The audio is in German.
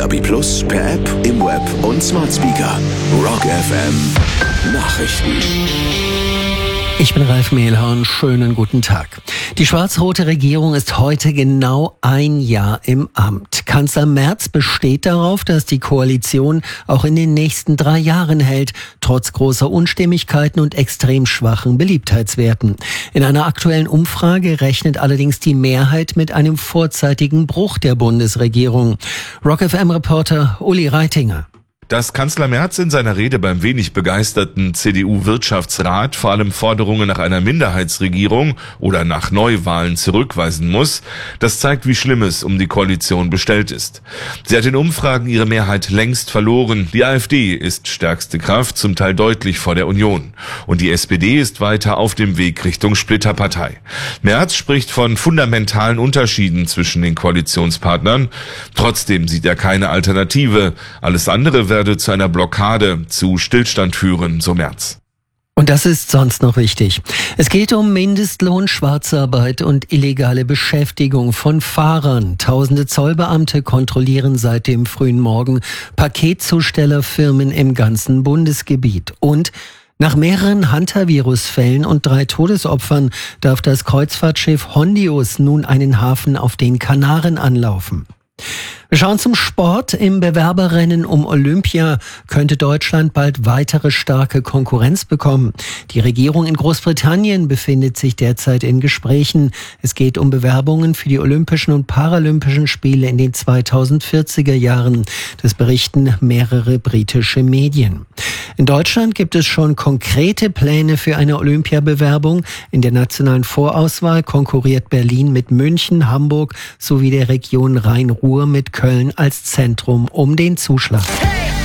DAB+, per App, im Web und Smart Speaker. Rock FM Nachrichten. Ich bin Ralf Mehlhorn, schönen guten Tag. Die schwarz-rote Regierung ist heute genau ein Jahr im Amt. Kanzler Merz besteht darauf, dass die Koalition auch in den nächsten 3 Jahren hält, trotz großer Unstimmigkeiten und extrem schwachen Beliebtheitswerten. In einer aktuellen Umfrage rechnet allerdings die Mehrheit mit einem vorzeitigen Bruch der Bundesregierung. Rock FM-Reporter Uli Reitinger. Dass Kanzler Merz in seiner Rede beim wenig begeisterten CDU-Wirtschaftsrat vor allem Forderungen nach einer Minderheitsregierung oder nach Neuwahlen zurückweisen muss, das zeigt, wie schlimm es um die Koalition bestellt ist. Sie hat in Umfragen ihre Mehrheit längst verloren. Die AfD ist stärkste Kraft, zum Teil deutlich vor der Union. Und die SPD ist weiter auf dem Weg Richtung Splitterpartei. Merz spricht von fundamentalen Unterschieden zwischen den Koalitionspartnern. Trotzdem sieht er keine Alternative. Alles andere werde zu einer Blockade, zu Stillstand führen, so Merz. Und das ist sonst noch wichtig. Es geht um Mindestlohn, Schwarzarbeit und illegale Beschäftigung von Fahrern. Tausende Zollbeamte kontrollieren seit dem frühen Morgen Paketzustellerfirmen im ganzen Bundesgebiet. Und nach mehreren Hantavirus-Fällen und 3 Todesopfern darf das Kreuzfahrtschiff Hondius nun einen Hafen auf den Kanaren anlaufen. Wir schauen zum Sport. Im Bewerberrennen um Olympia könnte Deutschland bald weitere starke Konkurrenz bekommen. Die Regierung in Großbritannien befindet sich derzeit in Gesprächen. Es geht um Bewerbungen für die Olympischen und Paralympischen Spiele in den 2040er Jahren. Das berichten mehrere britische Medien. In Deutschland gibt es schon konkrete Pläne für eine Olympiabewerbung. In der nationalen Vorauswahl konkurriert Berlin mit München, Hamburg sowie der Region Rhein-Ruhr mit Köln als Zentrum um den Zuschlag.